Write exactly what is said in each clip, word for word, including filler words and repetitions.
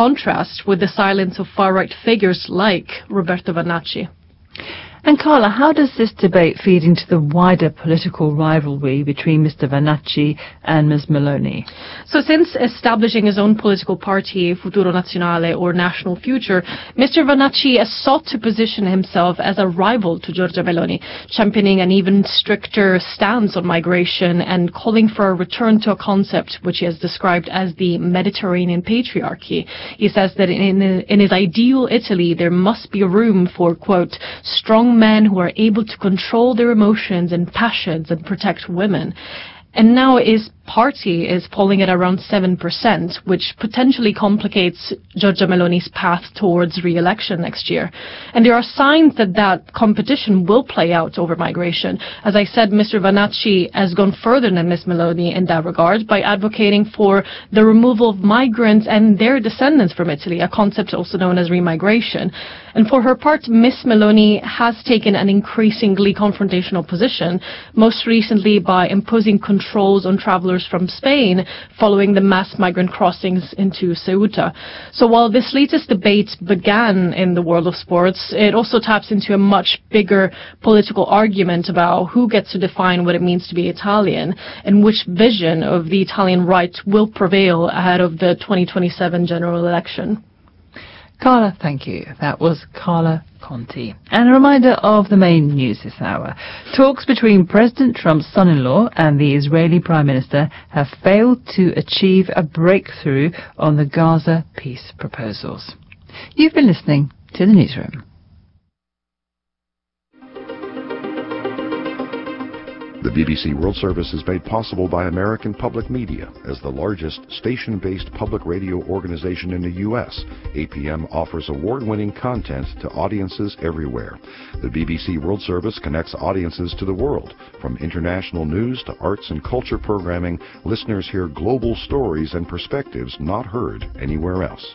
contrast with the silence of far-right figures like Roberto Vannacci. And Carla, how does this debate feed into the wider political rivalry between Mister Vannacci and Miz Meloni? So since establishing his own political party, Futuro Nazionale, or National Future, Mister Vannacci has sought to position himself as a rival to Giorgia Meloni, championing an even stricter stance on migration and calling for a return to a concept which he has described as the Mediterranean patriarchy. He says that in, in his ideal Italy, there must be room for, quote, strong men who are able to control their emotions and passions and protect women. And now his party is polling at around seven percent, which potentially complicates Giorgia Meloni's path towards re-election next year. And there are signs that that competition will play out over migration. As I said, Mister Vannacci has gone further than Miz Meloni in that regard by advocating for the removal of migrants and their descendants from Italy, a concept also known as remigration. And for her part, Miz Meloni has taken an increasingly confrontational position, most recently by imposing controls on travelers from Spain following the mass migrant crossings into Ceuta. So while this latest debate began in the world of sports, it also taps into a much bigger political argument about who gets to define what it means to be Italian and which vision of the Italian right will prevail ahead of the twenty twenty-seven general election. Carla, thank you. That was Carla Conti. And a reminder of the main news this hour. Talks between President Trump's son-in-law and the Israeli Prime Minister have failed to achieve a breakthrough on the Gaza peace proposals. You've been listening to the Newsroom. The B B C World Service is made possible by American Public Media. As the largest station-based public radio organization in the U S, A P M offers award-winning content to audiences everywhere. The B B C World Service connects audiences to the world. From international news to arts and culture programming, listeners hear global stories and perspectives not heard anywhere else.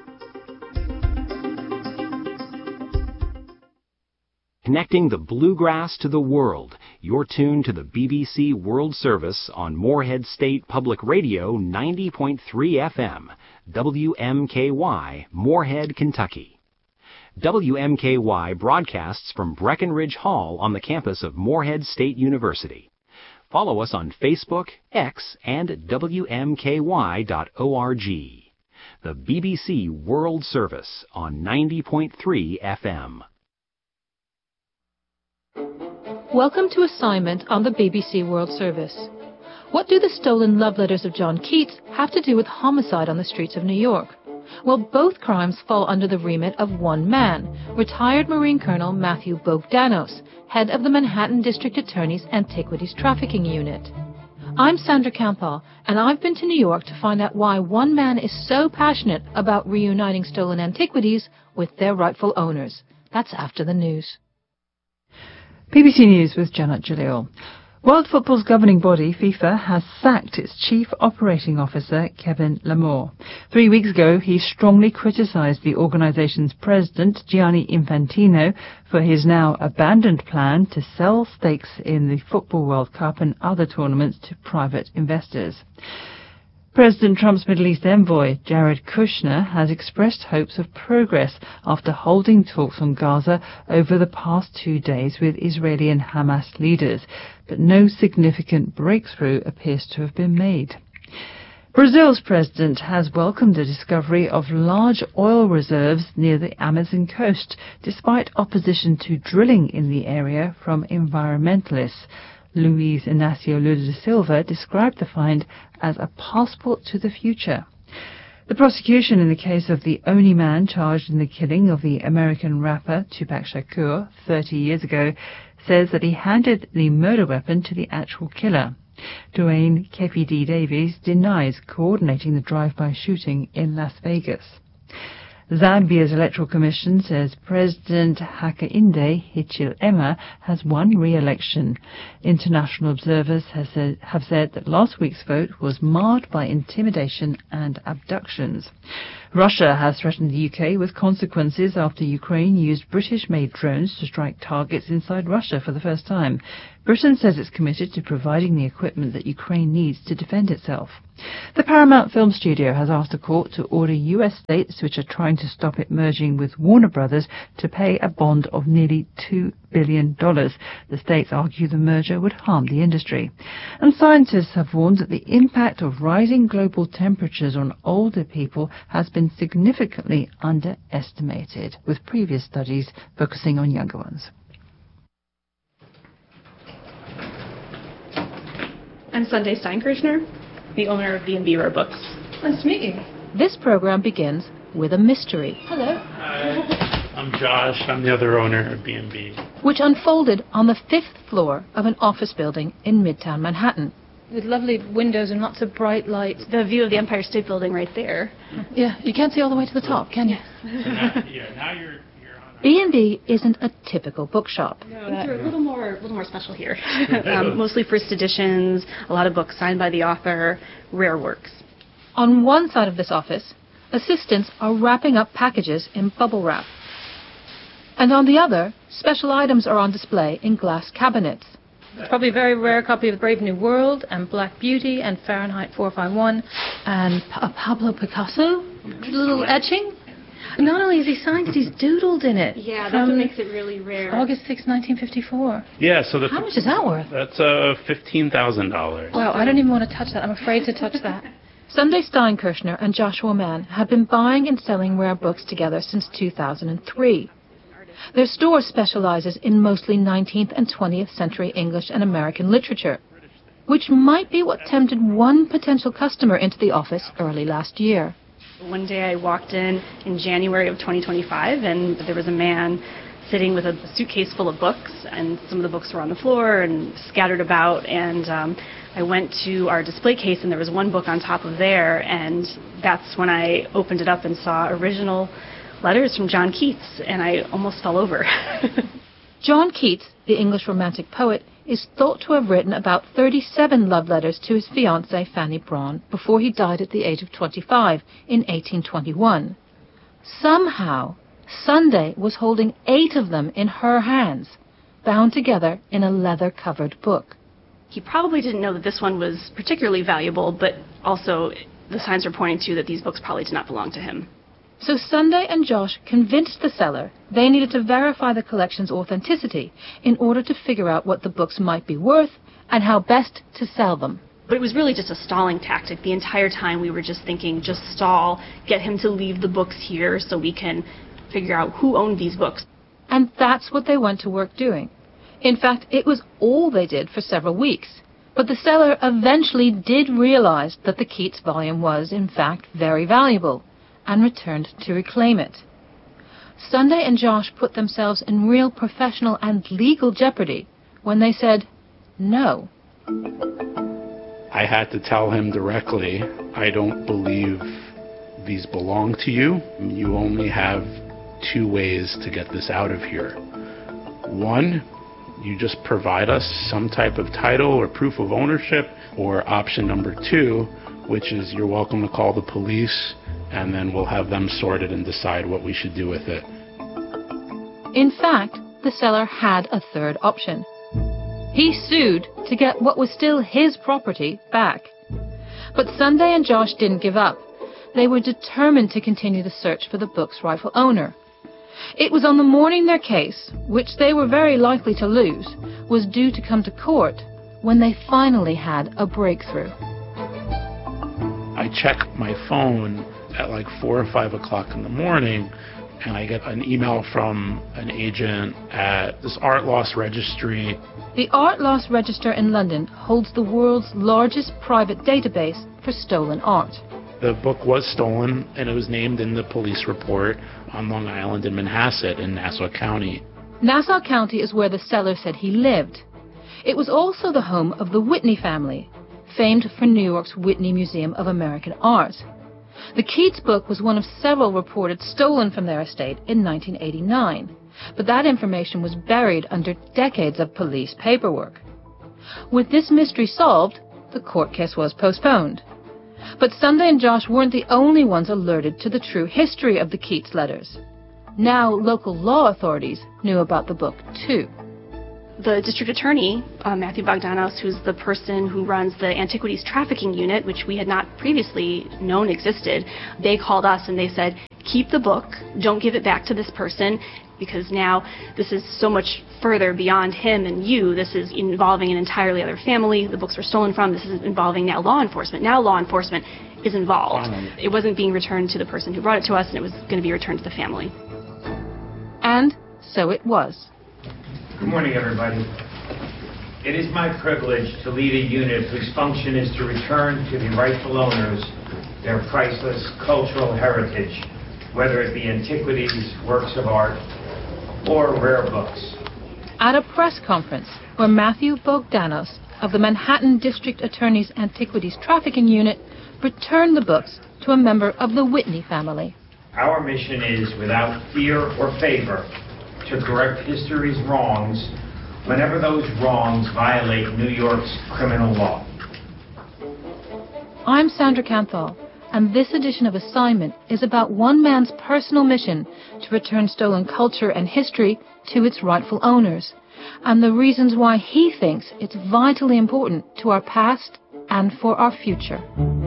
Connecting the bluegrass to the world. You're tuned to the B B C World Service on Moorhead State Public Radio ninety point three F M, W M K Y, Moorhead, Kentucky. W M K Y broadcasts from Breckenridge Hall on the campus of Moorhead State University. Follow us on Facebook, X, and W M K Y dot org. The B B C World Service on ninety point three F M. Welcome to assignment on the B B C World Service. What do the stolen love letters of John Keats have to do with homicide on the streets of New York? Well, both crimes fall under the remit of one man, retired Marine Colonel Matthew Bogdanos, head of the Manhattan District Attorney's Antiquities Trafficking Unit. I'm Sandra Campbell, and I've been to New York to find out why one man is so passionate about reuniting stolen antiquities with their rightful owners. That's after the news. B B C News with Janet Jalil. World Football's governing body, FIFA, has sacked its chief operating officer, Kevin Lamore. Three weeks ago, he strongly criticised the organisation's president, Gianni Infantino, for his now abandoned plan to sell stakes in the Football World Cup and other tournaments to private investors. President Trump's Middle East envoy, Jared Kushner, has expressed hopes of progress after holding talks on Gaza over the past two days with Israeli and Hamas leaders, but no significant breakthrough appears to have been made. Brazil's president has welcomed the discovery of large oil reserves near the Amazon coast, despite opposition to drilling in the area from environmentalists. Luiz Inácio Lula da Silva described the find as a passport to the future. The prosecution in the case of the only man charged in the killing of the American rapper Tupac Shakur thirty years ago says that he handed the murder weapon to the actual killer. Dwayne K P D Davies denies coordinating the drive-by shooting in Las Vegas. Zambia's Electoral Commission says President Hakainde Hichilema has won re-election. International observers has said, have said that last week's vote was marred by intimidation and abductions. Russia has threatened the U K with consequences after Ukraine used British-made drones to strike targets inside Russia for the first time. Britain says it's committed to providing the equipment that Ukraine needs to defend itself. The Paramount Film Studio has asked a court to order U S states which are trying to stop it merging with Warner Brothers to pay a bond of nearly two billion dollars. The states argue the merger would harm the industry. And scientists have warned that the impact of rising global temperatures on older people has been significantly underestimated, with previous studies focusing on younger ones. I'm Sunday Steinkirchner, the owner of B and B Rare Books. Nice to meet you. This program begins with a mystery. Hello. Hi, I'm Josh. I'm the other owner of B and B. Which unfolded on the fifth floor of an office building in Midtown Manhattan. With lovely windows and lots of bright lights. The view of the Empire State Building right there. Yeah, you can't see all the way to the top, can you? So now, yeah, now you're, you're on. B and B isn't a typical bookshop. No, they're a little more, a little more special here. um, mostly first editions, a lot of books signed by the author, rare works. On one side of this office, assistants are wrapping up packages in bubble wrap. And on the other, special items are on display in glass cabinets. It's probably a very rare copy of Brave New World and Black Beauty and Fahrenheit four fifty-one and pa- Pablo Picasso, a little etching. Not only is he signed it, he's doodled in it. Yeah, that's what makes it really rare. August sixth, nineteen fifty-four. Yeah, so the How much is that worth? That's uh fifteen thousand dollars. Wow, I don't even want to touch that. I'm afraid to touch that. Sunday Steinkirchner and Joshua Mann have been buying and selling rare books together since two thousand three. Their store specializes in mostly nineteenth and twentieth century English and American literature, which might be what tempted one potential customer into the office early last year. One day I walked in in January of twenty twenty-five, and there was a man sitting with a suitcase full of books, and some of the books were on the floor and scattered about, and um, I went to our display case, and there was one book on top of there, and that's when I opened it up and saw original letters from John Keats, and I almost fell over. John Keats, the English Romantic poet, is thought to have written about thirty-seven love letters to his fiancée Fanny Brawne before he died at the age of twenty-five in eighteen twenty-one. Somehow, Sunday was holding eight of them in her hands, bound together in a leather-covered book. He probably didn't know that this one was particularly valuable, but also the signs were pointing to that these books probably did not belong to him. So Sunday and Josh convinced the seller they needed to verify the collection's authenticity in order to figure out what the books might be worth and how best to sell them. But it was really just a stalling tactic. The entire time we were just thinking, just stall, get him to leave the books here so we can figure out who owned these books. And that's what they went to work doing. In fact, it was all they did for several weeks. But the seller eventually did realize that the Keats volume was, in fact, very valuable, and returned to reclaim it. Sunday and Josh put themselves in real professional and legal jeopardy when they said no. I had to tell him directly, I don't believe these belong to you. You only have two ways to get this out of here. One, you just provide us some type of title or proof of ownership, or option number two, which is you're welcome to call the police, and then we'll have them sort it and decide what we should do with it. In fact, the seller had a third option. He sued to get what was still his property back. But Sunday and Josh didn't give up. They were determined to continue the search for the book's rightful owner. It was on the morning their case, which they were very likely to lose, was due to come to court, when they finally had a breakthrough. I check my phone at like four or five o'clock in the morning, and I get an email from an agent at this Art Loss Registry. The Art Loss Register in London holds the world's largest private database for stolen art. The book was stolen, and it was named in the police report on Long Island in Manhasset in Nassau County. Nassau County is where the seller said he lived. It was also the home of the Whitney family, famed for New York's Whitney Museum of American Art. The Keats book was one of several reported stolen from their estate in nineteen eighty-nine, but that information was buried under decades of police paperwork. With this mystery solved, the court case was postponed. But Sunday and Josh weren't the only ones alerted to the true history of the Keats letters. Now local law authorities knew about the book too. The district attorney, uh, Matthew Bogdanos, who's the person who runs the antiquities trafficking unit, which we had not previously known existed, they called us and they said, keep the book, don't give it back to this person, because now this is so much further beyond him and you. This is involving an entirely other family the books were stolen from. This is involving now law enforcement. Now law enforcement is involved. It wasn't being returned to the person who brought it to us, and it was going to be returned to the family. And so it was. Good morning, everybody. It is my privilege to lead a unit whose function is to return to the rightful owners their priceless cultural heritage, whether it be antiquities, works of art, or rare books. At a press conference where Matthew Bogdanos of the Manhattan District Attorney's Antiquities Trafficking Unit returned the books to a member of the Whitney family. Our mission is, without fear or favor, to correct history's wrongs whenever those wrongs violate New York's criminal law. I'm Sandra Canthal, and this edition of Assignment is about one man's personal mission to return stolen culture and history to its rightful owners, and the reasons why he thinks it's vitally important to our past and for our future.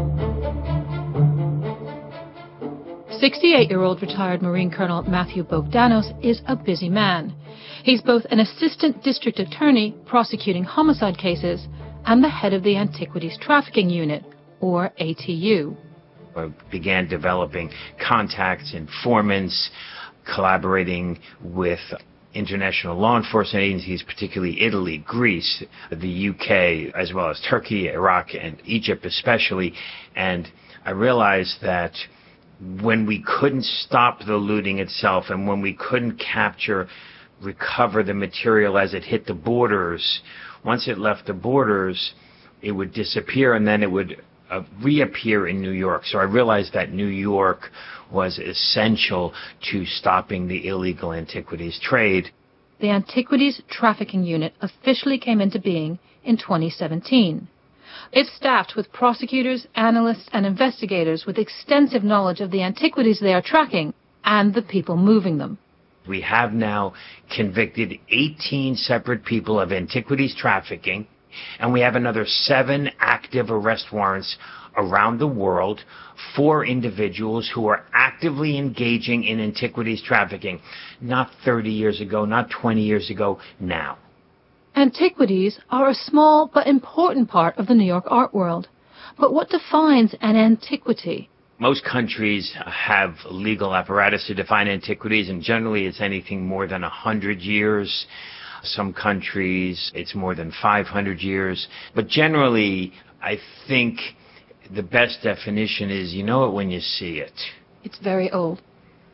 sixty-eight-year-old retired Marine Colonel Matthew Bogdanos is a busy man. He's both an assistant district attorney prosecuting homicide cases and the head of the Antiquities Trafficking Unit, or A T U. I began developing contacts, informants, collaborating with international law enforcement agencies, particularly Italy, Greece, the U K, as well as Turkey, Iraq, and Egypt especially. And I realized that when we couldn't stop the looting itself and when we couldn't capture, recover the material as it hit the borders, once it left the borders, it would disappear and then it would uh, reappear in New York. So I realized that New York was essential to stopping the illegal antiquities trade. The Antiquities Trafficking Unit officially came into being in twenty seventeen. It's staffed with prosecutors, analysts, and investigators with extensive knowledge of the antiquities they are tracking and the people moving them. We have now convicted eighteen separate people of antiquities trafficking, and we have another seven active arrest warrants around the world for individuals who are actively engaging in antiquities trafficking, not thirty years ago, not twenty years ago, now. Antiquities are a small but important part of the New York art world. But what defines an antiquity? Most countries have legal apparatus to define antiquities, and generally it's anything more than one hundred years. Some countries, it's more than five hundred years. But generally, I think the best definition is you know it when you see it. It's very old.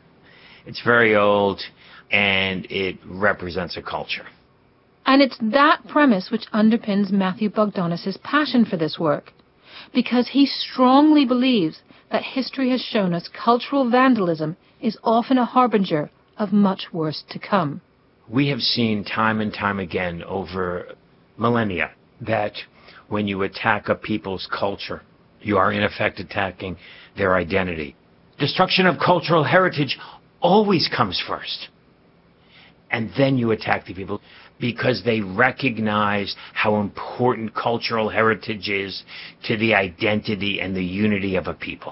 It's very old, and it represents a culture. And it's that premise which underpins Matthew Bogdanos' passion for this work, because he strongly believes that history has shown us cultural vandalism is often a harbinger of much worse to come. We have seen time and time again over millennia that when you attack a people's culture, you are in effect attacking their identity. Destruction of cultural heritage always comes first. And then you attack the people because they recognize how important cultural heritage is to the identity and the unity of a people.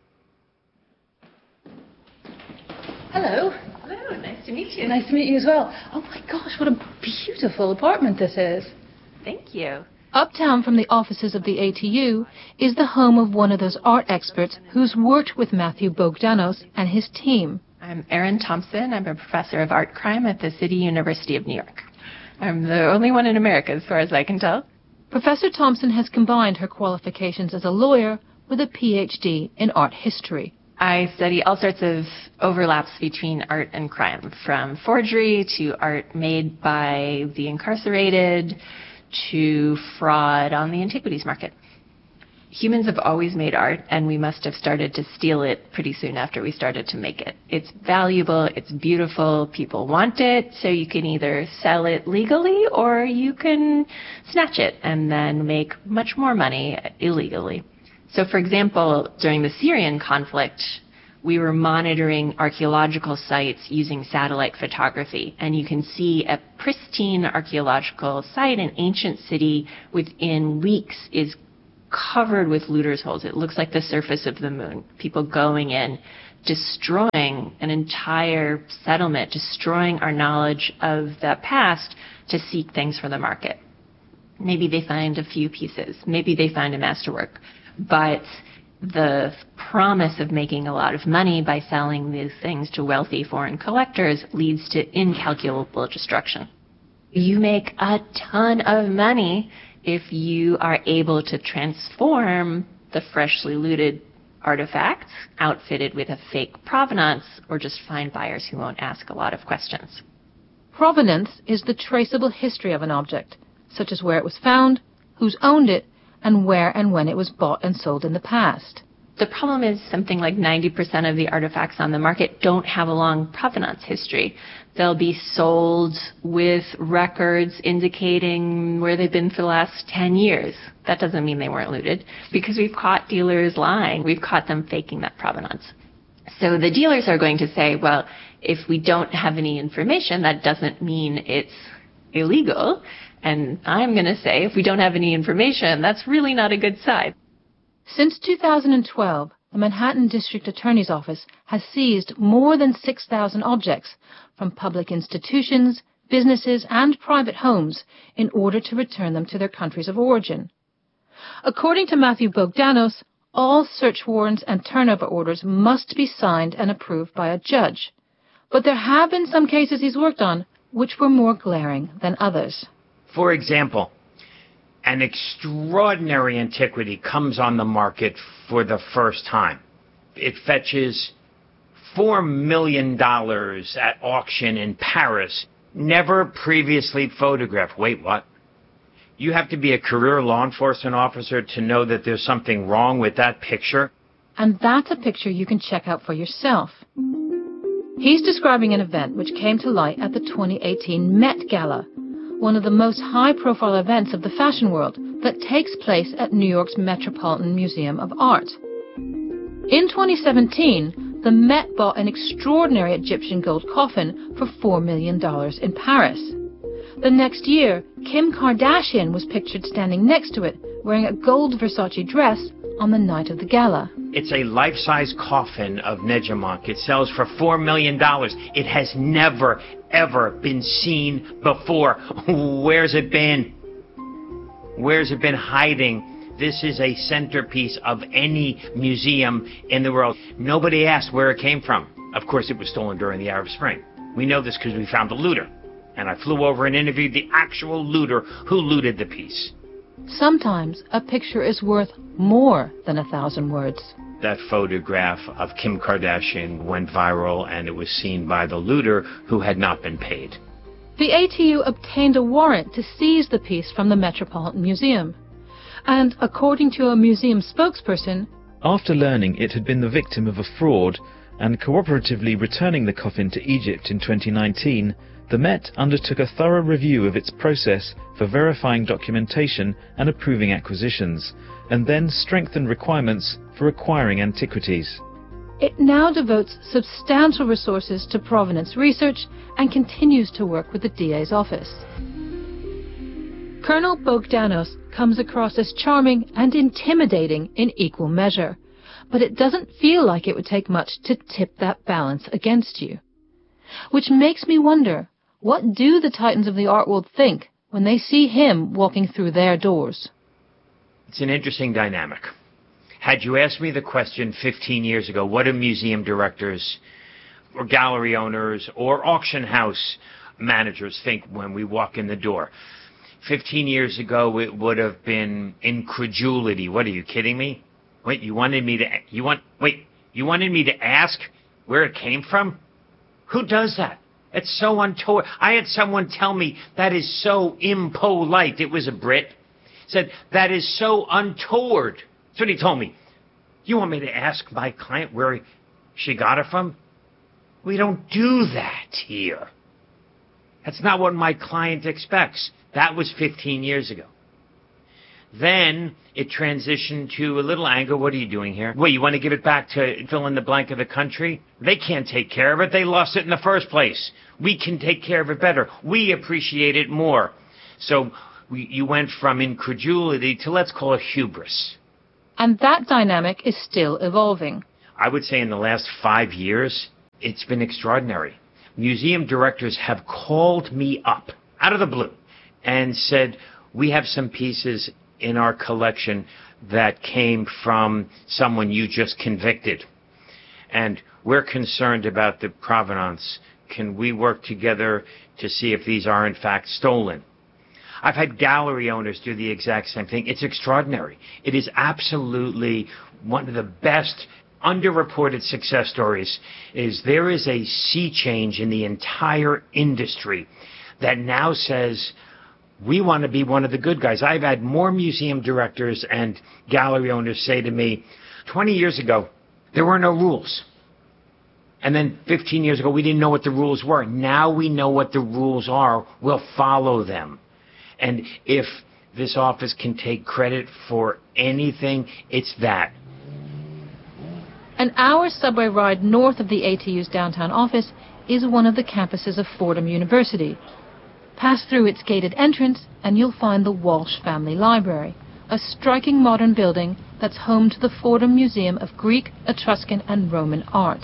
Hello. Hello, nice to meet you. Nice to meet you as well. Oh my gosh, what a beautiful apartment this is. Thank you. Uptown from the offices of the A T U is the home of one of those art experts who's worked with Matthew Bogdanos and his team. I'm Erin Thompson. I'm a professor of art crime at the City University of New York. I'm the only one in America as far as I can tell. Professor Thompson has combined her qualifications as a lawyer with a P H D in art history. I study all sorts of overlaps between art and crime, from forgery to art made by the incarcerated to fraud on the antiquities market. Humans have always made art, and we must have started to steal it pretty soon after we started to make it. It's valuable, it's beautiful, people want it, so you can either sell it legally or you can snatch it and then make much more money illegally. So, for example, during the Syrian conflict, we were monitoring archaeological sites using satellite photography. And you can see a pristine archaeological site, an ancient city, within weeks is covered with looters' holes. It looks like the surface of the moon. People going in, destroying an entire settlement, destroying our knowledge of the past to seek things for the market. Maybe they find a few pieces. Maybe they find a masterwork. But the promise of making a lot of money by selling these things to wealthy foreign collectors leads to incalculable destruction. You make a ton of money if you are able to transform the freshly looted artifacts, outfitted with a fake provenance, or just find buyers who won't ask a lot of questions. Provenance is the traceable history of an object, such as where it was found, who's owned it, and where and when it was bought and sold in the past. The problem is something like ninety percent of the artifacts on the market don't have a long provenance history. They'll be sold with records indicating where they've been for the last ten years. That doesn't mean they weren't looted, because we've caught dealers lying. We've caught them faking that provenance. So the dealers are going to say, well, if we don't have any information, that doesn't mean it's illegal. And I'm going to say, if we don't have any information, that's really not a good sign. Since two thousand twelve, the Manhattan District Attorney's Office has seized more than six thousand objects from public institutions, businesses, and private homes in order to return them to their countries of origin. According to Matthew Bogdanos, all search warrants and turnover orders must be signed and approved by a judge. But there have been some cases he's worked on which were more glaring than others. For example, an extraordinary antiquity comes on the market for the first time. It fetches four million dollars at auction in Paris, never previously photographed. Wait, what? You have to be a career law enforcement officer to know that there's something wrong with that picture? And that's a picture you can check out for yourself. He's describing an event which came to light at the twenty eighteen Met Gala, one of the most high-profile events of the fashion world that takes place at New York's Metropolitan Museum of Art. In twenty seventeen, the Met bought an extraordinary Egyptian gold coffin for four million dollars in Paris. The next year, Kim Kardashian was pictured standing next to it, wearing a gold Versace dress on the night of the gala. It's a life-size coffin of Nejamak. It sells for four million dollars. It has never, ever been seen before. Where's it been? Where's it been hiding? This is a centerpiece of any museum in the world. Nobody asked where it came from. Of course, it was stolen during the Arab Spring. We know this because we found the looter. And I flew over and interviewed the actual looter who looted the piece. Sometimes a picture is worth more than a thousand words. That photograph of Kim Kardashian went viral, and it was seen by the looter who had not been paid. The A T U obtained a warrant to seize the piece from the Metropolitan Museum. And according to a museum spokesperson, after learning it had been the victim of a fraud and cooperatively returning the coffin to Egypt in twenty nineteen, the Met undertook a thorough review of its process for verifying documentation and approving acquisitions, and then strengthened requirements for acquiring antiquities. It now devotes substantial resources to provenance research and continues to work with the D A's office. Colonel Bogdanos comes across as charming and intimidating in equal measure, but it doesn't feel like it would take much to tip that balance against you. Which makes me wonder, what do the titans of the art world think when they see him walking through their doors? It's an interesting dynamic. Had you asked me the question fifteen years ago, what do museum directors or gallery owners or auction house managers think when we walk in the door? fifteen years ago, it would have been incredulity. What, are you kidding me? Wait, you wanted me to, you want, wait, you wanted me to ask where it came from? Who does that? It's so untoward. I had someone tell me that is so impolite. It was a Brit. Said, that is so untoward. That's what he told me. You want me to ask my client where she got it from? We don't do that here. That's not what my client expects. That was fifteen years ago. Then it transitioned to a little anger. What are you doing here? What, you want to give it back to fill in the blank of the country? They can't take care of it. They lost it in the first place. We can take care of it better. We appreciate it more. So we, you went from incredulity to, let's call it, hubris. And that dynamic is still evolving. I would say in the last five years, it's been extraordinary. Museum directors have called me up out of the blue and said, we have some pieces in our collection that came from someone you just convicted, and we're concerned about the provenance. Can we work together to see if these are in fact stolen? I've had gallery owners do the exact same thing. It's extraordinary. It is absolutely one of the best underreported success stories. Is there is a sea change in the entire industry that now says, we want to be one of the good guys. I've had more museum directors and gallery owners say to me, twenty years ago, there were no rules. And then fifteen years ago, we didn't know what the rules were. Now we know what the rules are. We'll follow them. And if this office can take credit for anything, it's that. An hour subway ride north of the A T U's downtown office is one of the campuses of Fordham University. Pass through its gated entrance and you'll find the Walsh Family Library, a striking modern building that's home to the Fordham Museum of Greek, Etruscan and Roman Art.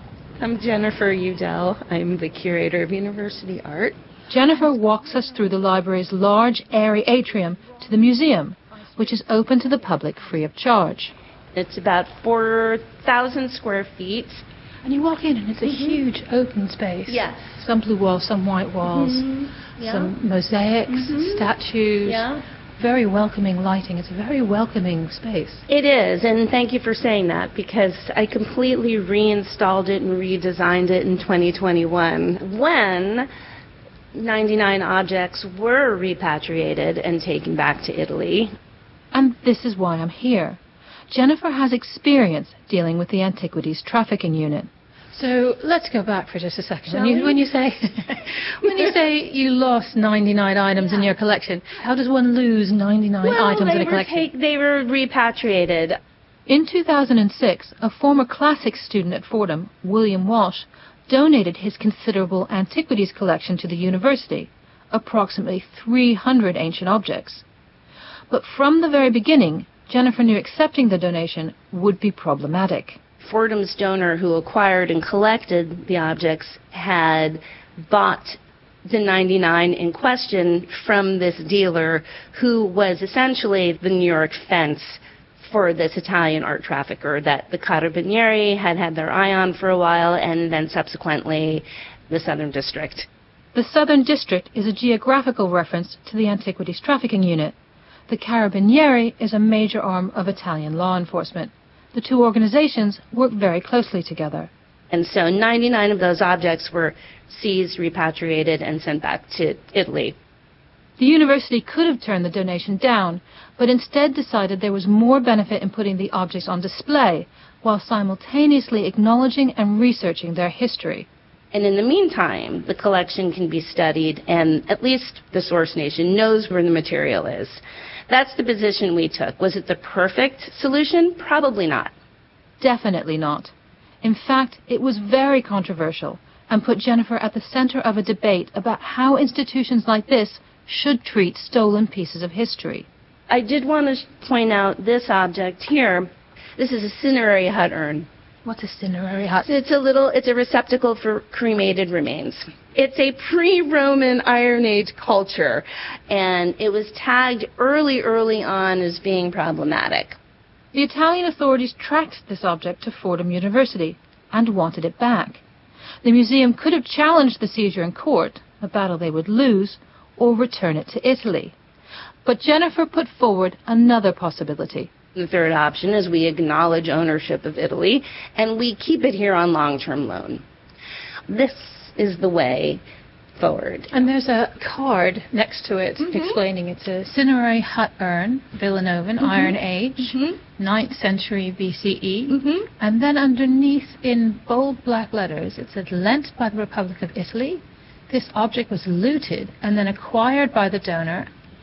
I'm Jennifer Udell. I'm the curator of university art. Jennifer walks us through the library's large, airy atrium to the museum, which is open to the public free of charge. It's about four thousand square feet. And you walk in and it's a mm-hmm. huge open space. Yes. Some blue walls, some white walls, mm-hmm. yeah. some mosaics, mm-hmm. statues. Yeah. Very welcoming lighting. It's a very welcoming space. It is, and thank you for saying that, because I completely reinstalled it and redesigned it in twenty twenty-one when ninety-nine objects were repatriated and taken back to Italy. And this is why I'm here. Jennifer has experience dealing with the Antiquities Trafficking Unit. So let's go back for just a second. Shall When you, we? when you say when you say you lost ninety-nine items yeah. in your collection, how does one lose ninety-nine well, items in a were collection? Take, they were repatriated. In two thousand six, a former classics student at Fordham, William Walsh, donated his considerable antiquities collection to the university, approximately three hundred ancient objects. But from the very beginning, Jennifer knew accepting the donation would be problematic. Fordham's donor who acquired and collected the objects had bought the ninety-nine in question from this dealer who was essentially the New York fence for this Italian art trafficker that the Carabinieri had had their eye on for a while, and then subsequently the Southern District. The Southern District is a geographical reference to the Antiquities Trafficking Unit. The Carabinieri is a major arm of Italian law enforcement. The two organizations work very closely together. And so ninety-nine of those objects were seized, repatriated, and sent back to Italy. The university could have turned the donation down, but instead decided there was more benefit in putting the objects on display, while simultaneously acknowledging and researching their history. And in the meantime, the collection can be studied, and at least the source nation knows where the material is. That's the position we took. Was it the perfect solution? Probably not. Definitely not. In fact, it was very controversial and put Jennifer at the center of a debate about how institutions like this should treat stolen pieces of history. I did want to point out this object here. This is a cinerary hut urn. What's a cinerary hut? It's a little, it's a receptacle for cremated remains. It's a pre-Roman Iron Age culture, and it was tagged early, early on as being problematic. The Italian authorities tracked this object to Fordham University and wanted it back. The museum could have challenged the seizure in court, a battle they would lose, or return it to Italy. But Jennifer put forward another possibility. The third option is we acknowledge ownership of Italy, and we keep it here on long-term loan. This is the way forward. And there's a card next to it mm-hmm. explaining it's a cinerary hut urn, Villanovan, mm-hmm. Iron Age, mm-hmm. ninth century B C E. Mm-hmm. And then underneath in bold black letters, it said, lent by the Republic of Italy. This object was looted and then acquired by the donor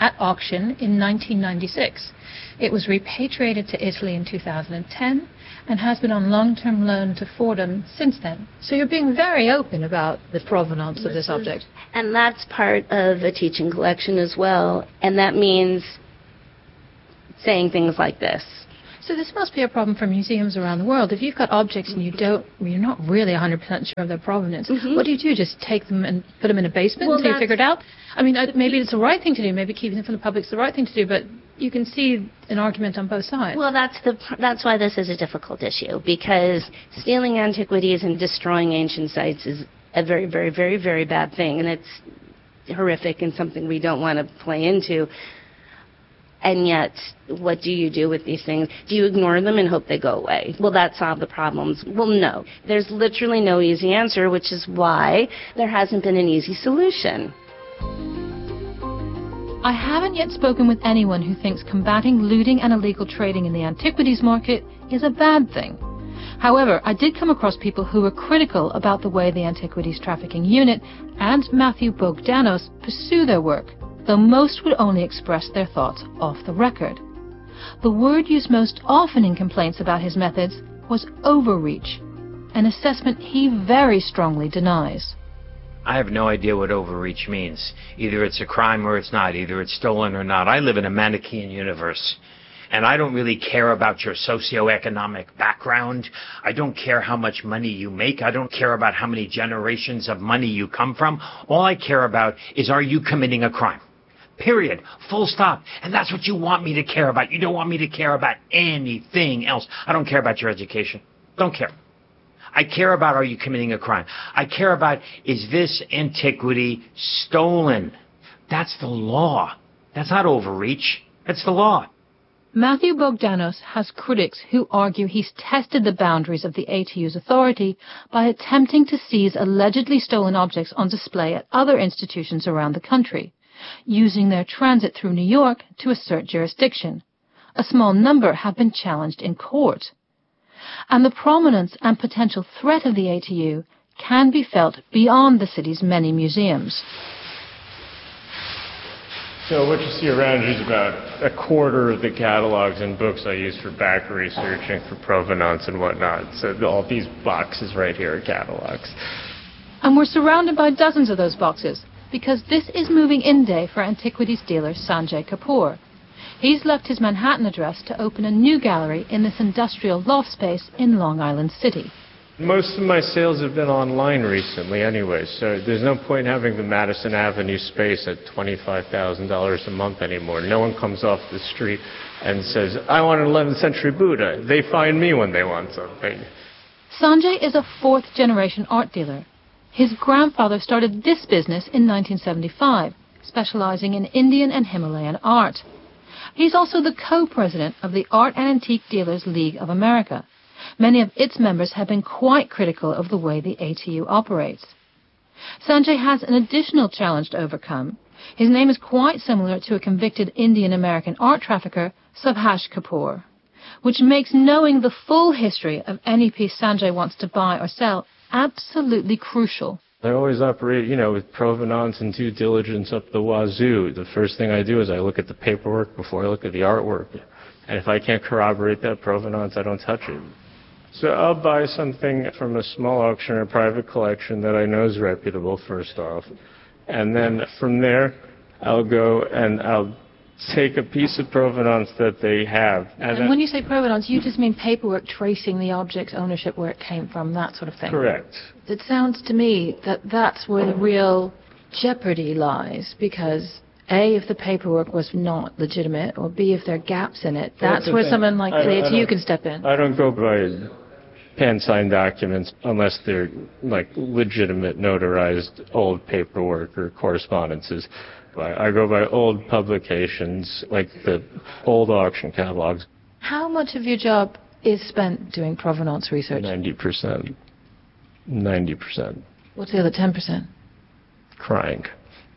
at auction in nineteen ninety-six. It was repatriated to Italy in two thousand ten and has been on long-term loan to Fordham since then. So you're being very open about the provenance of this object. And that's part of a teaching collection as well, and that means saying things like this. So this must be a problem for museums around the world. If you've got objects and you don't, you're not really one hundred percent sure of their provenance, mm-hmm. what do you do? Just take them and put them in a basement well, until you figure it out? I mean, maybe it's the right thing to do. Maybe keeping them from the public is the right thing to do, but you can see an argument on both sides. Well, that's the that's why this is a difficult issue, because stealing antiquities and destroying ancient sites is a very, very, very, very bad thing, and it's horrific and something we don't want to play into. And yet, what do you do with these things? Do you ignore them and hope they go away? Will that solve the problems? Well, no. There's literally no easy answer, which is why there hasn't been an easy solution. I haven't yet spoken with anyone who thinks combating looting and illegal trading in the antiquities market is a bad thing. However, I did come across people who were critical about the way the Antiquities Trafficking Unit and Matthew Bogdanos pursue their work, though most would only express their thoughts off the record. The word used most often in complaints about his methods was overreach, an assessment he very strongly denies. I have no idea what overreach means. Either it's a crime or it's not. Either it's stolen or not. I live in a Manichaean universe, and I don't really care about your socioeconomic background. I don't care how much money you make. I don't care about how many generations of money you come from. All I care about is, are you committing a crime? Period. Full stop. And that's what you want me to care about. You don't want me to care about anything else. I don't care about your education. Don't care. I care about, are you committing a crime? I care about, is this antiquity stolen? That's the law. That's not overreach. That's the law. Matthew Bogdanos has critics who argue he's tested the boundaries of the A T U's authority by attempting to seize allegedly stolen objects on display at other institutions around the country, using their transit through New York to assert jurisdiction. A small number have been challenged in court. And the prominence and potential threat of the A T U can be felt beyond the city's many museums. So what you see around you is about a quarter of the catalogs and books I use for back researching for provenance and whatnot. So all these boxes right here are catalogs. And we're surrounded by dozens of those boxes, because this is moving in day for antiquities dealer Sanjay Kapoor. He's left his Manhattan address to open a new gallery in this industrial loft space in Long Island City. Most of my sales have been online recently anyway, so there's no point in having the Madison Avenue space at twenty-five thousand dollars a month anymore. No one comes off the street and says, I want an eleventh century Buddha. They find me when they want something. Sanjay is a fourth-generation art dealer. His grandfather started this business in nineteen seventy-five, specializing in Indian and Himalayan art. He's also the co-president of the Art and Antique Dealers League of America. Many of its members have been quite critical of the way the A T U operates. Sanjay has an additional challenge to overcome. His name is quite similar to a convicted Indian-American art trafficker, Subhash Kapoor, which makes knowing the full history of any piece Sanjay wants to buy or sell absolutely crucial. I always operate, you know, with provenance and due diligence up the wazoo. The first thing I do is I look at the paperwork before I look at the artwork. And if I can't corroborate that provenance, I don't touch it. So I'll buy something from a small auction or private collection that I know is reputable, first off. And then from there, I'll go and I'll take a piece of provenance that they have. And, and when you say provenance, you just mean paperwork tracing the object's ownership, where it came from, that sort of thing. Correct. It sounds to me that that's where the real jeopardy lies, because A, if the paperwork was not legitimate, or B, if there are gaps in it, that's where someone like the A T U can step in. I don't go by pan-signed documents unless they're like legitimate notarized old paperwork or correspondences. I go by old publications, like the old auction catalogs. How much of your job is spent doing provenance research? ninety percent. ninety percent. What's the other ten percent? Crying.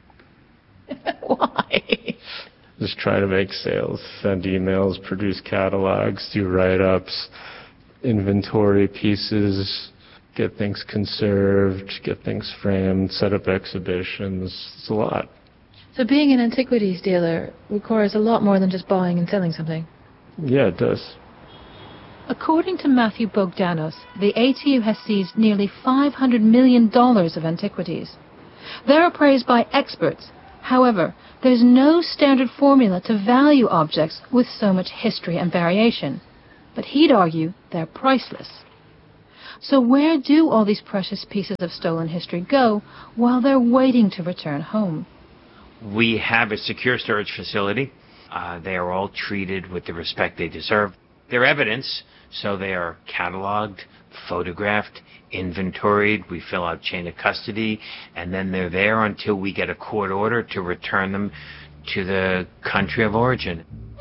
Why? Just try to make sales, send emails, produce catalogs, do write-ups, inventory pieces, get things conserved, get things framed, set up exhibitions. It's a lot. So being an antiquities dealer requires a lot more than just buying and selling something. Yeah, it does. According to Matthew Bogdanos, the A T U has seized nearly five hundred million dollars of antiquities. They're appraised by experts. However, there's no standard formula to value objects with so much history and variation. But he'd argue they're priceless. So where do all these precious pieces of stolen history go while they're waiting to return home? We have a secure storage facility. Uh, they are all treated with the respect they deserve. They're evidence, so they are cataloged, photographed, inventoried. We fill out chain of custody, and then they're there until we get a court order to return them to the country of origin.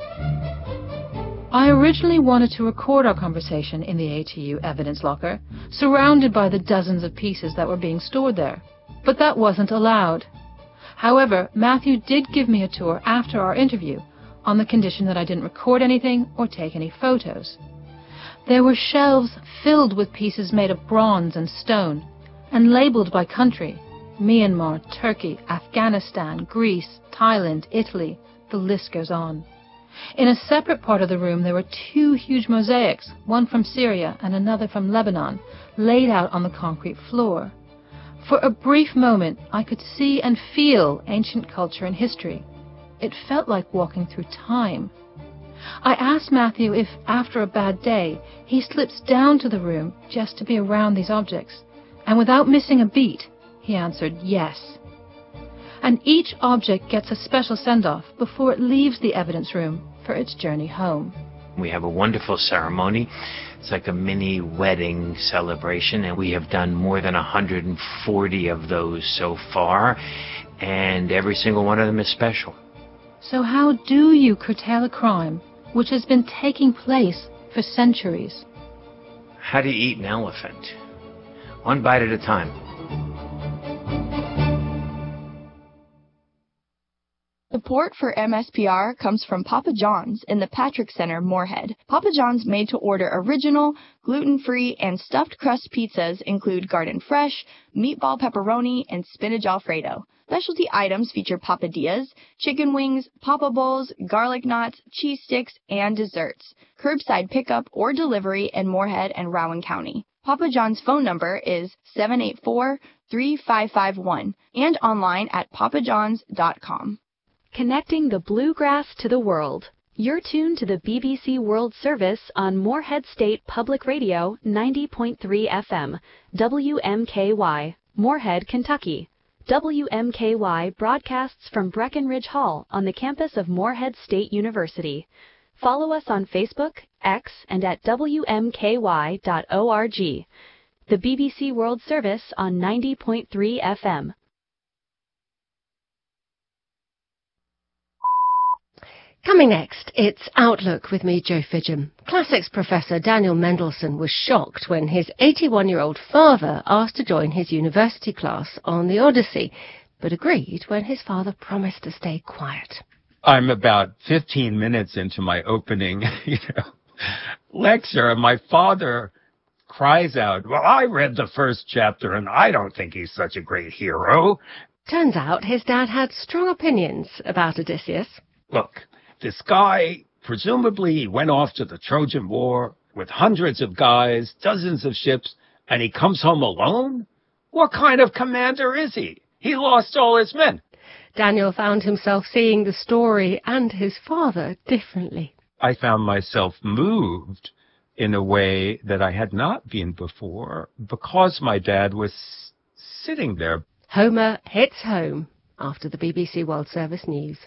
I originally wanted to record our conversation in the A T U evidence locker, surrounded by the dozens of pieces that were being stored there, but that wasn't allowed. However, Matthew did give me a tour after our interview, on the condition that I didn't record anything or take any photos. There were shelves filled with pieces made of bronze and stone, and labeled by country: Myanmar, Turkey, Afghanistan, Greece, Thailand, Italy, the list goes on. In a separate part of the room there were two huge mosaics, one from Syria and another from Lebanon, laid out on the concrete floor. For a brief moment I could see and feel ancient culture and history. It felt like walking through time. I asked Matthew if, after a bad day, he slips down to the room just to be around these objects, and without missing a beat, he answered yes. And each object gets a special send-off before it leaves the evidence room for its journey home. We have a wonderful ceremony. It's like a mini wedding celebration, and we have done more than one hundred forty of those so far, and every single one of them is special. So how do you curtail a crime which has been taking place for centuries? How do you eat an elephant? One bite at a time. Support for M S P R comes from Papa John's in the Patrick Center, Moorhead. Papa John's made-to-order original, gluten-free, and stuffed crust pizzas include garden fresh, meatball pepperoni, and spinach alfredo. Specialty items feature papadillas, chicken wings, papa bowls, garlic knots, cheese sticks, and desserts. Curbside pickup or delivery in Moorhead and Rowan County. Papa John's phone number is seven eight four, three five five one and online at papa johns dot com. Connecting the bluegrass to the world. You're tuned to the B B C World Service on Moorhead State Public Radio ninety point three F M, W M K Y, Moorhead, Kentucky. W M K Y broadcasts from Breckenridge Hall on the campus of Moorhead State University. Follow us on Facebook, X, and at W M K Y dot org. The B B C World Service on ninety point three F M. Coming next, it's Outlook with me, Jo Fidgham. Classics professor Daniel Mendelsohn was shocked when his eighty-one-year-old father asked to join his university class on the Odyssey, but agreed when his father promised to stay quiet. I'm about fifteen minutes into my opening, you know, lecture, and my father cries out, "Well, I read the first chapter, and I don't think he's such a great hero." Turns out his dad had strong opinions about Odysseus. Look, this guy, presumably he went off to the Trojan War with hundreds of guys, dozens of ships, and he comes home alone? What kind of commander is he? He lost all his men. Daniel found himself seeing the story and his father differently. I found myself moved in a way that I had not been before because my dad was sitting there. Homer hits home after the B B C World Service news.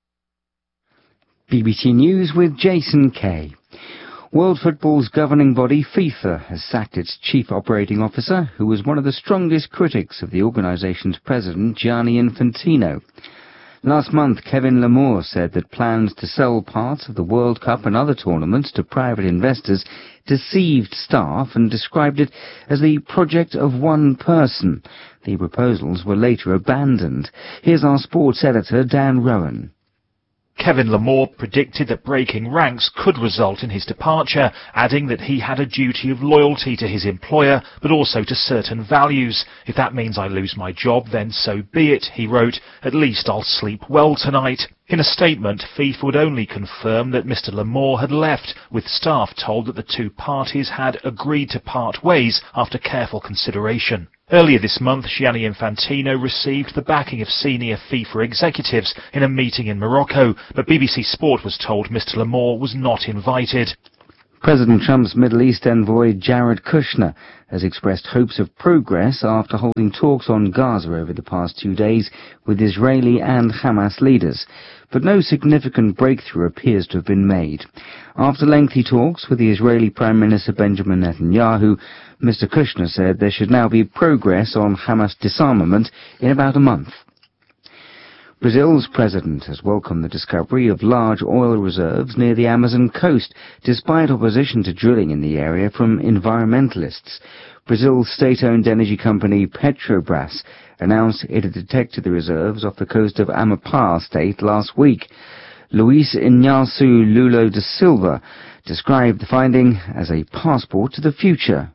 B B C News with Jason Kay. World football's governing body, FIFA, has sacked its chief operating officer, who was one of the strongest critics of the organisation's president, Gianni Infantino. Last month, Kevin Lamore said that plans to sell parts of the World Cup and other tournaments to private investors deceived staff and described it as the project of one person. The proposals were later abandoned. Here's our sports editor, Dan Rowan. Kevin Lamore predicted that breaking ranks could result in his departure, adding that he had a duty of loyalty to his employer, but also to certain values. If that means I lose my job, then so be it, he wrote. At least I'll sleep well tonight. In a statement, FIFA would only confirm that Mister Lamore had left, with staff told that the two parties had agreed to part ways after careful consideration. Earlier this month, Gianni Infantino received the backing of senior FIFA executives in a meeting in Morocco, but B B C Sport was told Mister Lamore was not invited. President Trump's Middle East envoy Jared Kushner has expressed hopes of progress after holding talks on Gaza over the past two days with Israeli and Hamas leaders, but no significant breakthrough appears to have been made. After lengthy talks with the Israeli Prime Minister Benjamin Netanyahu, Mister Kushner said there should now be progress on Hamas disarmament in about a month. Brazil's president has welcomed the discovery of large oil reserves near the Amazon coast, despite opposition to drilling in the area from environmentalists. Brazil's state-owned energy company Petrobras announced it had detected the reserves off the coast of Amapá state last week. Luis Inácio Lula da Silva described the finding as a passport to the future.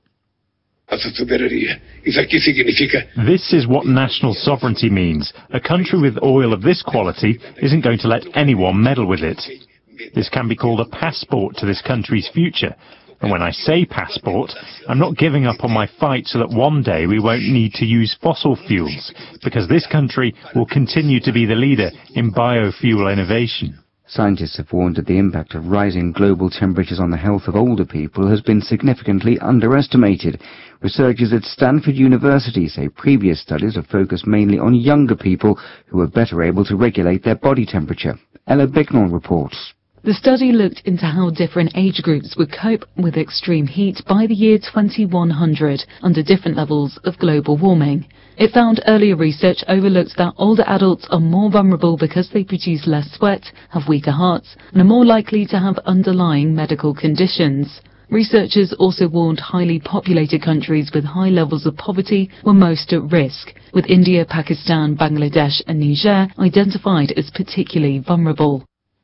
This is what national sovereignty means. A country with oil of this quality isn't going to let anyone meddle with it. This can be called a passport to this country's future. And when I say passport, I'm not giving up on my fight so that one day we won't need to use fossil fuels, because this country will continue to be the leader in biofuel innovation. Scientists have warned that the impact of rising global temperatures on the health of older people has been significantly underestimated. Researchers at Stanford University say previous studies have focused mainly on younger people who are better able to regulate their body temperature. Ella Bicknell reports. The study looked into how different age groups would cope with extreme heat by the year twenty-one hundred under different levels of global warming. It found earlier research overlooked that older adults are more vulnerable because they produce less sweat, have weaker hearts, and are more likely to have underlying medical conditions. Researchers also warned highly populated countries with high levels of poverty were most at risk, with India, Pakistan, Bangladesh and Niger identified as particularly vulnerable.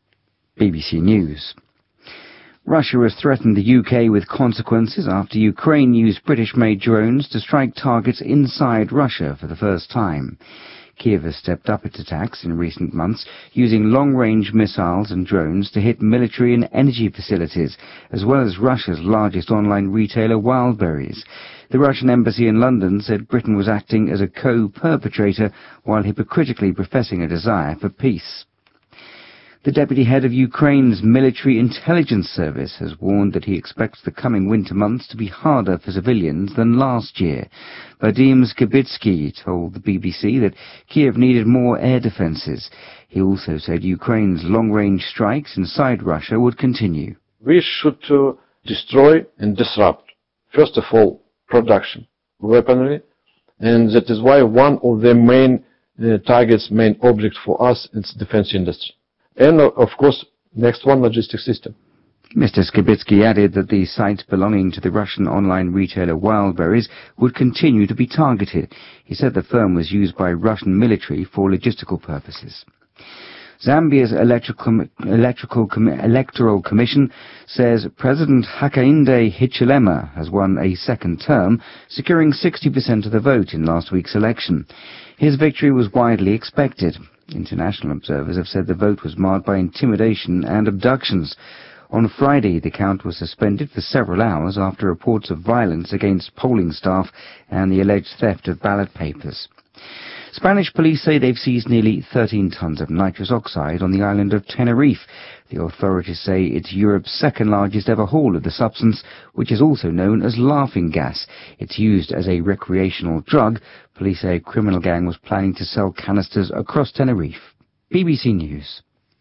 B B C News. Russia has threatened the U K with consequences after Ukraine used British-made drones to strike targets inside Russia for the first time. Kiev has stepped up its attacks in recent months, using long-range missiles and drones to hit military and energy facilities, as well as Russia's largest online retailer, Wildberries. The Russian embassy in London said Britain was acting as a co-perpetrator while hypocritically professing a desire for peace. The deputy head of Ukraine's military intelligence service has warned that he expects the coming winter months to be harder for civilians than last year. Vadim Skibitsky told the B B C that Kiev needed more air defences. He also said Ukraine's long-range strikes inside Russia would continue. We should uh, destroy and disrupt, first of all, production, weaponry, and that is why one of the main uh, targets, main object for us is defense industry. And, of course, next one, logistics system. Mister Skibitsky added that the sites belonging to the Russian online retailer Wildberries would continue to be targeted. He said the firm was used by Russian military for logistical purposes. Zambia's electrical, electrical, electoral commission says President Hakainde Hichilema has won a second term, securing sixty percent of the vote in last week's election. His victory was widely expected. International observers have said the vote was marred by intimidation and abductions. On Friday, the count was suspended for several hours after reports of violence against polling staff and the alleged theft of ballot papers. Spanish police say they've seized nearly thirteen tons of nitrous oxide on the island of Tenerife. The authorities say it's Europe's second largest ever haul of the substance, which is also known as laughing gas. It's used as a recreational drug. Police say a criminal gang was planning to sell canisters across Tenerife. B B C News.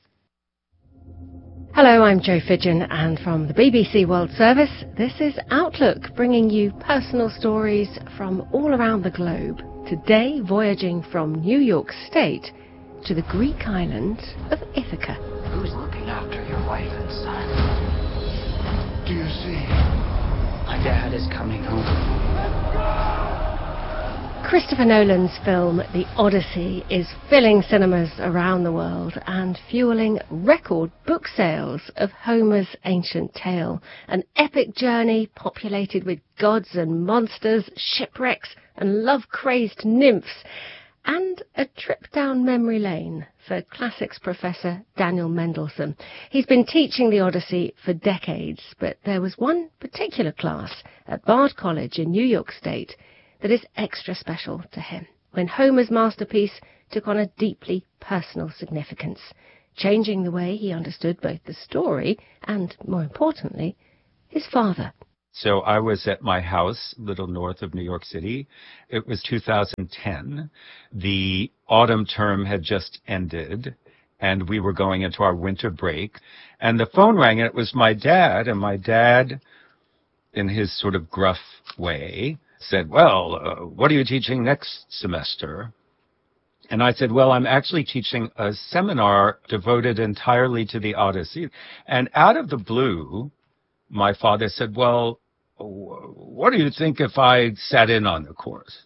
Hello, I'm Jo Fidgen, and from the B B C World Service, this is Outlook, bringing you personal stories from all around the globe. Today, voyaging from New York State to the Greek island of Ithaca. Who's looking after your wife and son? Do you see? My dad is coming home. Christopher Nolan's film The Odyssey is filling cinemas around the world and fueling record book sales of Homer's ancient tale, an epic journey populated with gods and monsters, shipwrecks and love-crazed nymphs, and a trip down memory lane for classics professor Daniel Mendelsohn. He's been teaching The Odyssey for decades, but there was one particular class at Bard College in New York State that is extra special to him, when Homer's masterpiece took on a deeply personal significance, changing the way he understood both the story and, more importantly, his father. So I was at my house, a little north of New York City. It was two thousand ten. The autumn term had just ended, and we were going into our winter break. And the phone rang, and it was my dad. And my dad, in his sort of gruff way, said, well, uh, what are you teaching next semester? And I said, well, I'm actually teaching a seminar devoted entirely to the Odyssey. And out of the blue, my father said, well, what do you think if I sat in on the course?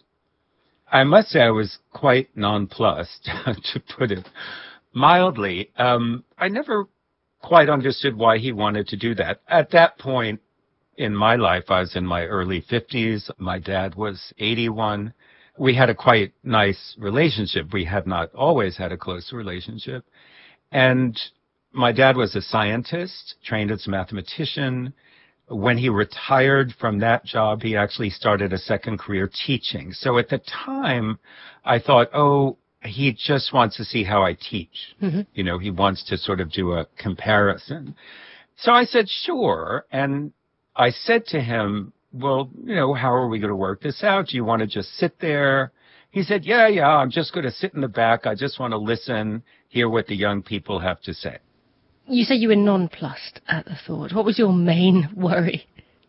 I must say I was quite nonplussed, to put it mildly. Um, I never quite understood why he wanted to do that. At that point in my life, I was in my early fifties. My dad was eighty-one. We had a quite nice relationship. We had not always had a close relationship. And my dad was a scientist, trained as a mathematician. When he retired from that job, he actually started a second career teaching. So at the time, I thought, oh, he just wants to see how I teach. Mm-hmm. You know, he wants to sort of do a comparison. So I said, sure. And I said to him, well, you know, how are we going to work this out? Do you want to just sit there? He said, yeah, yeah, I'm just going to sit in the back. I just want to listen, hear what the young people have to say. You said you were nonplussed at the thought. What was your main worry?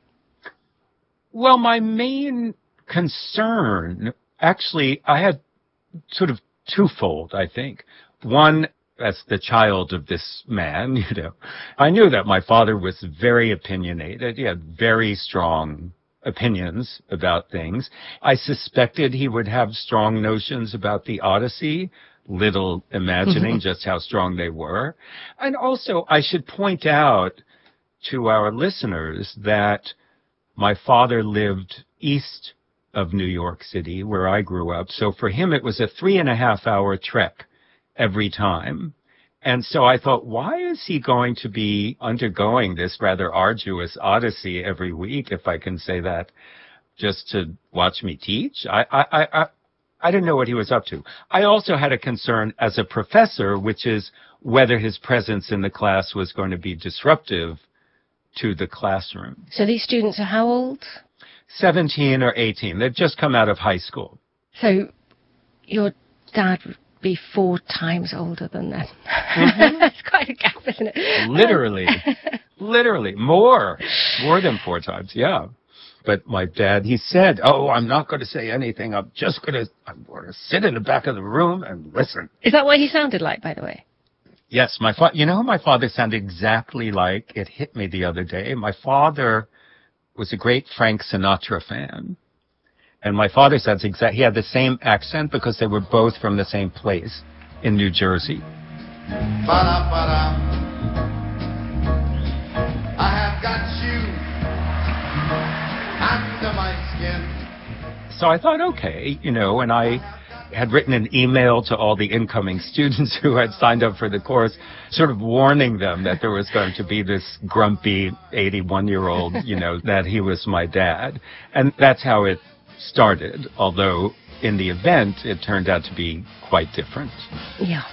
Well, my main concern, actually, I had sort of twofold, I think. One, as the child of this man, you know, I knew that my father was very opinionated. He had very strong opinions about things. I suspected he would have strong notions about the Odyssey, little imagining just how strong they were. And also, I should point out to our listeners that my father lived east of New York City, where I grew up. So for him, it was a three and a half hour trek every time. And so I thought, why is he going to be undergoing this rather arduous odyssey every week, if I can say that, just to watch me teach? I, I, I, I didn't know what he was up to. I also had a concern as a professor, which is whether his presence in the class was going to be disruptive to the classroom. So these students are how old? seventeen or eighteen. They've just come out of high school. So your dad would be four times older than them. Mm-hmm. That's quite a gap, isn't it? Literally. Literally. More. More than four times, yeah. But my dad, he said, oh, I'm not going to say anything. I'm just going to, I'm going to sit in the back of the room and listen. Is that what he sounded like, by the way? Yes, my fa- you know who my father sounded exactly like? It hit me the other day. My father was a great Frank Sinatra fan. And my father sounds exact. He had the same accent because they were both from the same place in New Jersey. Ba-da-ba-da. I have got you under my skin. So I thought, okay, you know, and I had written an email to all the incoming students who had signed up for the course, sort of warning them that there was going to be this grumpy eighty-one-year-old, you know, that he was my dad. And that's how it started, although in the event it turned out to be quite different. Yeah.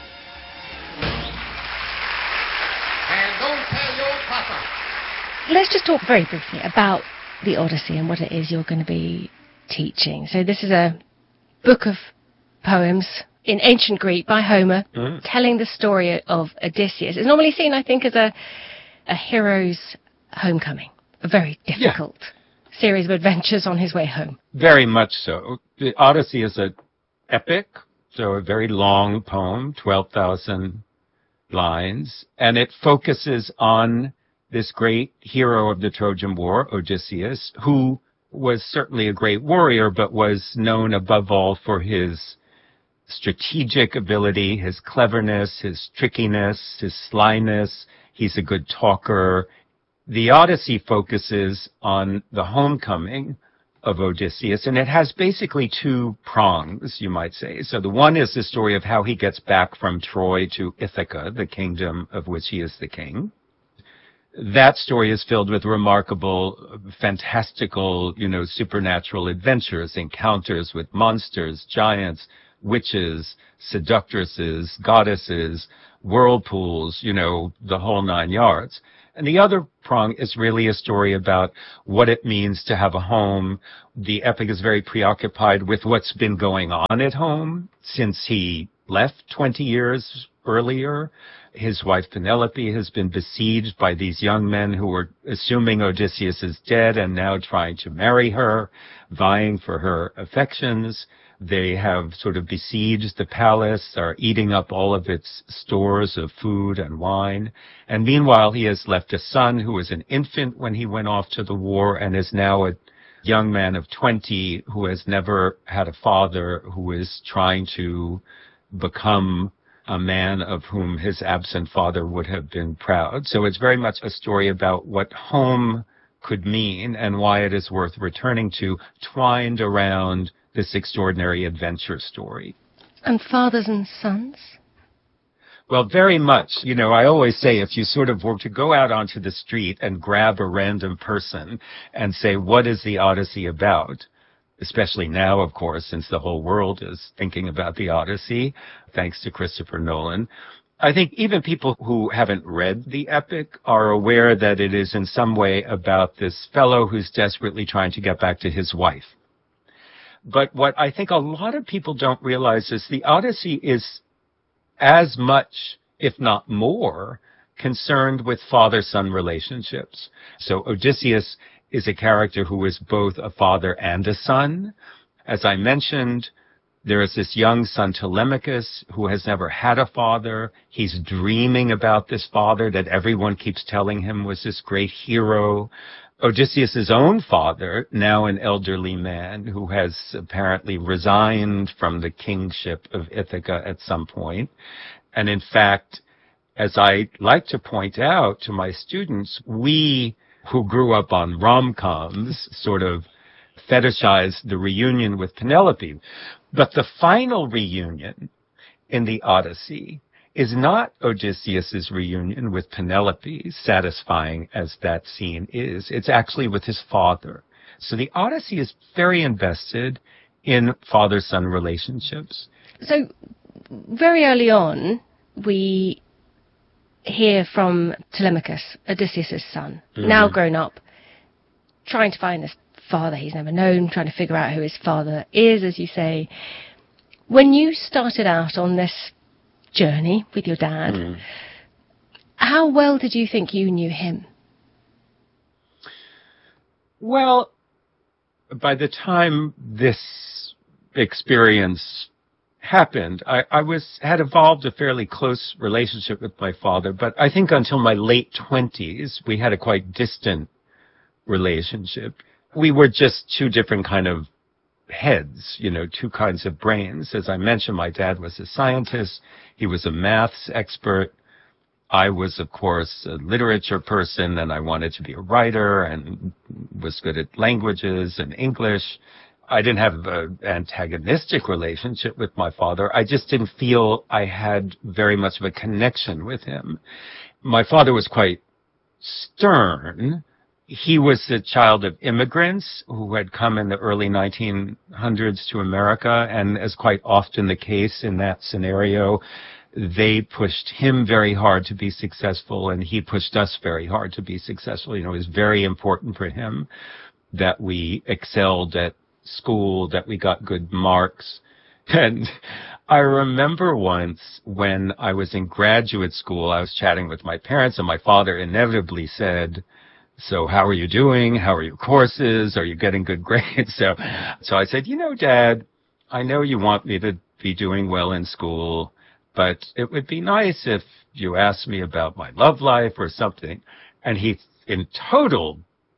And don't tell your papa. Let's just talk very briefly about the Odyssey and what it is you're going to be teaching. So this is a book of poems in ancient Greek by Homer, mm. telling the story of Odysseus. It's normally seen, I think, as a a hero's homecoming, a very difficult yeah. series of adventures on his way home. Very much so. The Odyssey is an epic, so a very long poem, twelve thousand lines, and it focuses on this great hero of the Trojan War, Odysseus, who was certainly a great warrior, but was known above all for his strategic ability, his cleverness, his trickiness, his slyness. He's a good talker. The Odyssey focuses on the homecoming of Odysseus, and it has basically two prongs, you might say. So the one is the story of how he gets back from Troy to Ithaca, the kingdom of which he is the king. That story is filled with remarkable, fantastical, you know, supernatural adventures, encounters with monsters, giants, witches, seductresses, goddesses, whirlpools, you know, the whole nine yards. And the other prong is really a story about what it means to have a home. The epic is very preoccupied with what's been going on at home since he left twenty years earlier. His wife Penelope has been besieged by these young men who were assuming Odysseus is dead and now trying to marry her, vying for her affections. They have sort of besieged the palace, are eating up all of its stores of food and wine. And meanwhile, he has left a son who was an infant when he went off to the war and is now a young man of twenty who has never had a father, who is trying to become a man of whom his absent father would have been proud. So it's very much a story about what home could mean and why it is worth returning to, twined around this extraordinary adventure story. And fathers and sons? Well, very much. You know, I always say if you sort of were to go out onto the street and grab a random person and say, what is the Odyssey about? Especially now, of course, since the whole world is thinking about the Odyssey, thanks to Christopher Nolan. I think even people who haven't read the epic are aware that it is in some way about this fellow who's desperately trying to get back to his wife. But what I think a lot of people don't realize is the Odyssey is as much, if not more, concerned with father-son relationships. So Odysseus is a character who is both a father and a son. As I mentioned, there is this young son Telemachus who has never had a father. He's dreaming about this father that everyone keeps telling him was this great hero. Odysseus' own father, now an elderly man who has apparently resigned from the kingship of Ithaca at some point. And in fact, as I like to point out to my students, we who grew up on rom-coms sort of fetishize the reunion with Penelope. But the final reunion in the Odyssey is not Odysseus' reunion with Penelope, satisfying as that scene is. It's actually with his father. So the Odyssey is very invested in father-son relationships. So very early on, we hear from Telemachus, Odysseus' son, mm-hmm. now grown up, trying to find this father he's never known, trying to figure out who his father is, as you say. When you started out on this journey with your dad, mm. how well did you think you knew him? Well, by the time this experience happened, I, I was had evolved a fairly close relationship with my father, but I think until my late twenties, we had a quite distant relationship. We were just two different kind of heads, you know, two kinds of brains. As I mentioned, my dad was a scientist. He was a maths expert. I was, of course, a literature person, and I wanted to be a writer and was good at languages and English. I didn't have an antagonistic relationship with my father. I just didn't feel I had very much of a connection with him. My father was quite stern. He was the child of immigrants who had come in the early nineteen hundreds to America, and as quite often the case in that scenario, they pushed him very hard to be successful, and he pushed us very hard to be successful. You know, it was very important for him that we excelled at school, that we got good marks. And I remember once when I was in graduate school, I was chatting with my parents, and my father inevitably said, so how are you doing? How are your courses? Are you getting good grades? So, so I said, you know, Dad, I know you want me to be doing well in school, but it would be nice if you asked me about my love life or something. And he, in total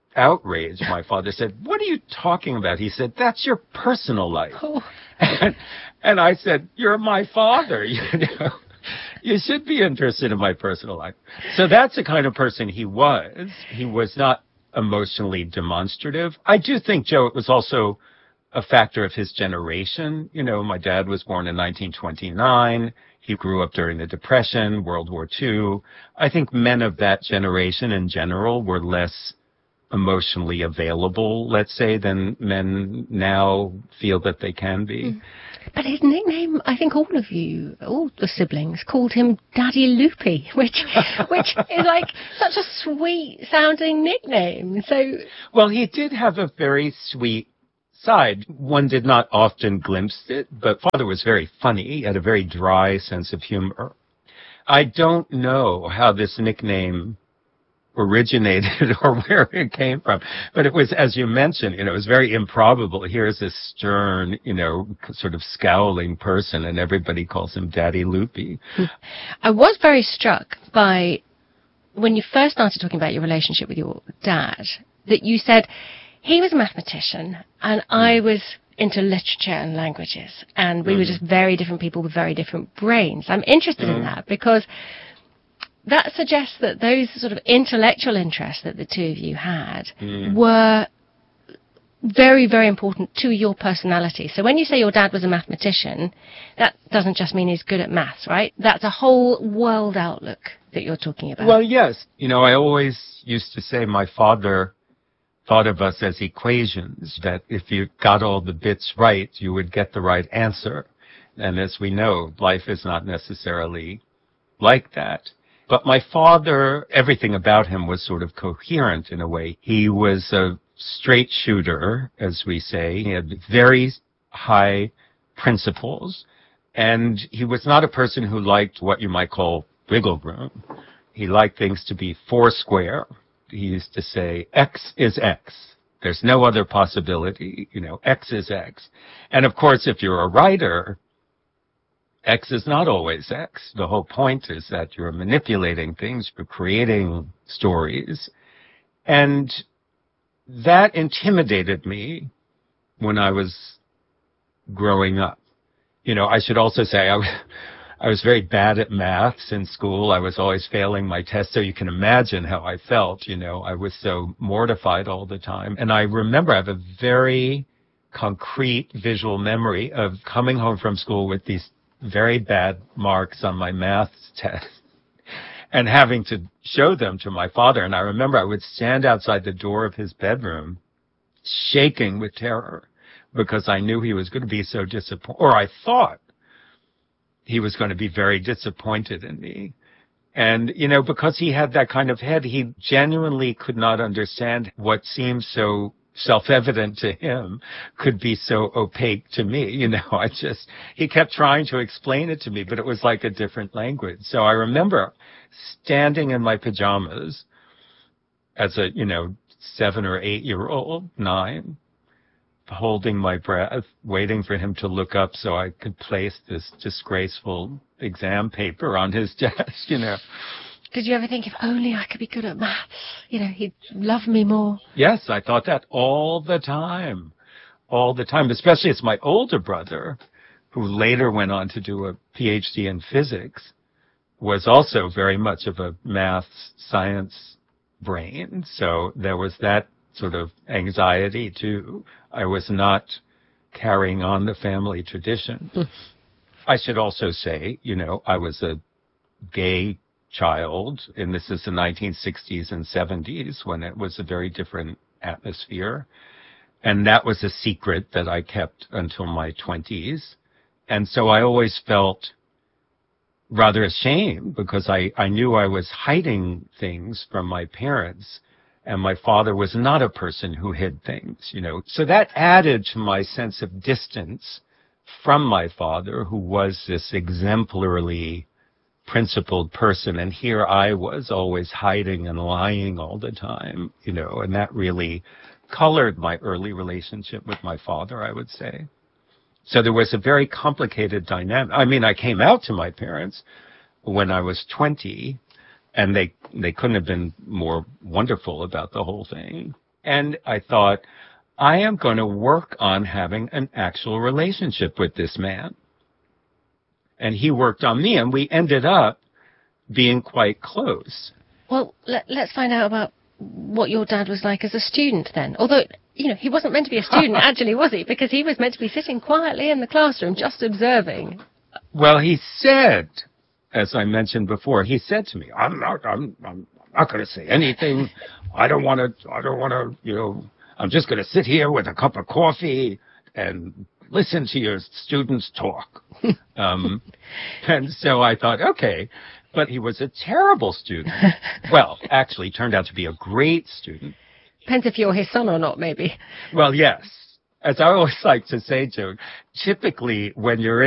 outraged, my father said, "What are you talking about?" He said, "That's your personal life." Oh. And, and I said, "You're my father, you know. You should be interested in my personal life." So that's the kind of person he was. He was not emotionally demonstrative. I do think, Joe, it was also a factor of his generation. You know, my dad was born in nineteen twenty-nine. He grew up during the Depression, World War Two. I think men of that generation in general were less emotionally available, let's say, than men now feel that they can be. Mm. But his nickname, I think all of you, all the siblings, called him Daddy Loopy, which which is like such a sweet sounding nickname. So, well, he did have a very sweet side. One did not often glimpse it, but Father was very funny. He had a very dry sense of humor. I don't know how this nickname originated or where it came from, but it was, as you mentioned, you know, it was very improbable. Here's this stern, you know, sort of scowling person, and everybody calls him Daddy Loopy. I was very struck by, when you first started talking about your relationship with your dad, that you said he was a mathematician and I was into literature and languages, and we mm-hmm. were just very different people with very different brains. I'm interested mm-hmm. in that because that suggests that those sort of intellectual interests that the two of you had mm. were very, very important to your personality. So when you say your dad was a mathematician, that doesn't just mean he's good at maths, right? That's a whole world outlook that you're talking about. Well, yes. You know, I always used to say my father thought of us as equations, that if you got all the bits right, you would get the right answer. And as we know, life is not necessarily like that. But my father, everything about him was sort of coherent in a way. He was a straight shooter, as we say. He had very high principles. And he was not a person who liked what you might call wiggle room. He liked things to be foursquare. He used to say, X is X. There's no other possibility. You know, X is X. And of course, if you're a writer, X is not always X. The whole point is that you're manipulating things, you're creating stories. And that intimidated me when I was growing up. You know, I should also say I was, I was very bad at maths in school. I was always failing my tests, so you can imagine how I felt. You know, I was so mortified all the time. And I remember I have a very concrete visual memory of coming home from school with these very bad marks on my math test and having to show them to my father. And I remember I would stand outside the door of his bedroom shaking with terror because I knew he was going to be so disappointed, or I thought he was going to be very disappointed in me. And, you know, because he had that kind of head, he genuinely could not understand what seemed so self-evident to him could be so opaque to me. You know, I just, he kept trying to explain it to me, but it was like a different language. So I remember standing in my pajamas as a, you know, seven or eight year old, nine, holding my breath, waiting for him to look up so I could place this disgraceful exam paper on his desk, you know. Did you ever think, if only I could be good at maths, you know, he'd love me more? Yes, I thought that all the time, all the time, especially as my older brother, who later went on to do a P H D in physics, was also very much of a maths science brain. So there was that sort of anxiety too. I was not carrying on the family tradition. I should also say, you know, I was a gay child, and this is the nineteen sixties and seventies when it was a very different atmosphere. And that was a secret that I kept until my twenties. And so I always felt rather ashamed because I, I knew I was hiding things from my parents. And my father was not a person who hid things, you know. So that added to my sense of distance from my father, who was this exemplarily principled person. And here I was always hiding and lying all the time, you know, and that really colored my early relationship with my father, I would say. So there was a very complicated dynamic. I mean, I came out to my parents when I was twenty, and they they couldn't have been more wonderful about the whole thing. And I thought, I am going to work on having an actual relationship with this man. And he worked on me, and we ended up being quite close. Well, let, let's find out about what your dad was like as a student then. Although, you know, he wasn't meant to be a student, actually, was he? Because he was meant to be sitting quietly in the classroom, just observing. Well, he said, as I mentioned before, he said to me, I'm not, I'm, I'm not going to say anything. I don't want to, I don't want to, you know, I'm just going to sit here with a cup of coffee and listen to your students talk. um, and so I thought, okay, but he was a terrible student. Well, actually turned out to be a great student. Depends if you're his son or not, maybe. Well, yes. As I always like to say to him, typically when you're in